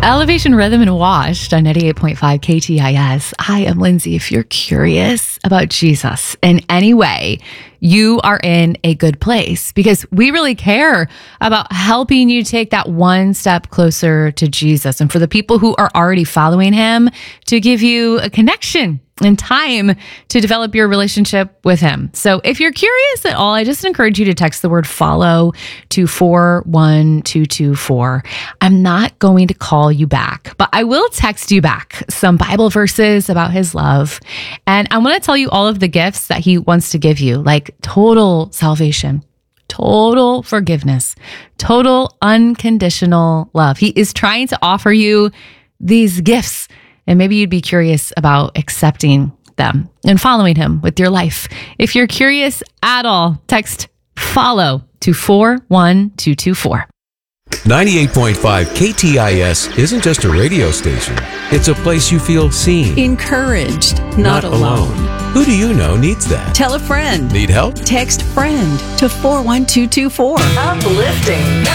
Elevation Rhythm and Washed on 98.5 KTIS. I am Lindsay. If you're curious about Jesus in any way, you are in a good place because we really care about helping you take that one step closer to Jesus. And for the people who are already following him, to give you a connection and time to develop your relationship with him. So if you're curious at all, I just encourage you to text the word follow to 41224. I'm not going to call you back, but I will text you back some Bible verses about his love. And I want to tell you all of the gifts that he wants to give you, like total salvation, total forgiveness, total unconditional love. He is trying to offer you these gifts. And maybe you'd be curious about accepting them and following him with your life. If you're curious at all, text follow to 41224. 98.5 KTIS isn't just a radio station. It's a place you feel seen, encouraged, not alone. Who do you know needs that? Tell a friend. Need help? Text friend to 41224. Uplifting